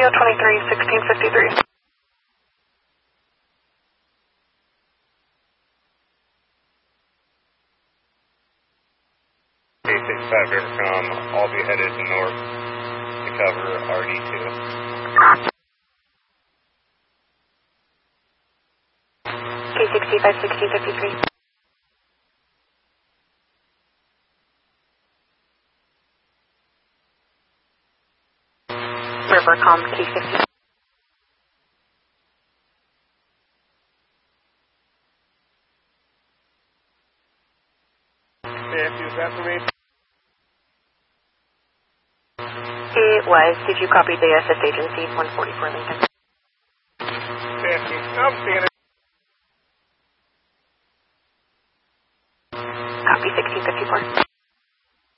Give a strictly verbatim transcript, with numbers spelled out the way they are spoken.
Romeo twenty-three, sixteen fifty-three. K sixty-five Rivercom, I'll be headed north to cover R D two. K sixty-five, sixteen fifty-three. Rivercom, K fifty. fifty, is that for me? It was. Did you copy the assist agency, one forty-four Lincoln? fifty, I'm seeing it.